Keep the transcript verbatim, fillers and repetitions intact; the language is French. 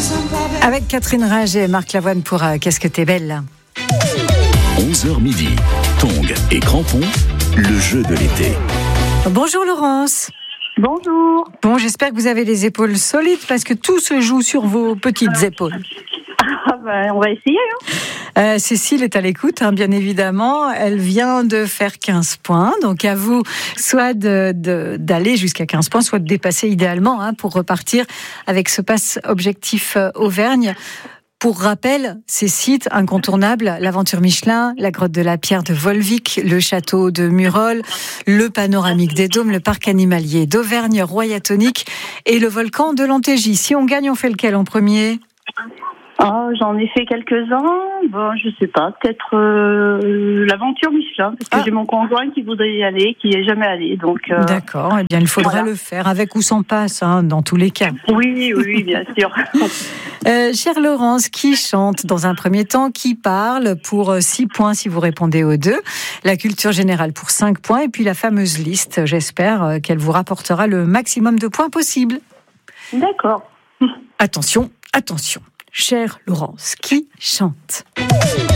Avec Catherine Ringer et Marc Lavoine pour euh, Qu'est-ce que t'es belle. onze heures midi, Tongs et Crampons, le jeu de l'été. Bonjour Laurence. Bonjour. Bon, j'espère que vous avez les épaules solides parce que tout se joue sur vos petites épaules. Ah ben, on va essayer. Hein. Euh, Cécile est à l'écoute, hein, bien évidemment. Elle vient de faire quinze points. Donc à vous, soit de, de, d'aller jusqu'à quinze points, soit de dépasser idéalement hein, pour repartir avec ce pass objectif euh, Auvergne. Pour rappel, ces sites incontournables, l'aventure Michelin, la grotte de la Pierre de Volvic, le château de Murol, le panoramique des Dômes, le parc animalier d'Auvergne, Royatonique et le volcan de l'Antégie. Si on gagne, on fait lequel en premier ? Ah, j'en ai fait quelques-uns. Bon, je sais pas, peut-être euh, l'aventure Michelin, parce que ah. j'ai mon conjoint qui voudrait y aller, qui n'y est jamais allé. Donc, euh, d'accord, eh bien il faudra voilà. le faire, avec ou sans passe, hein, dans tous les cas. Oui, oui, bien sûr. euh, chère Laurence, qui chante dans un premier temps, qui parle pour six points si vous répondez aux deux, la culture générale pour cinq points, et puis la fameuse liste, j'espère qu'elle vous rapportera le maximum de points possible. D'accord. Attention, attention. Chère Laurence, qui chante ?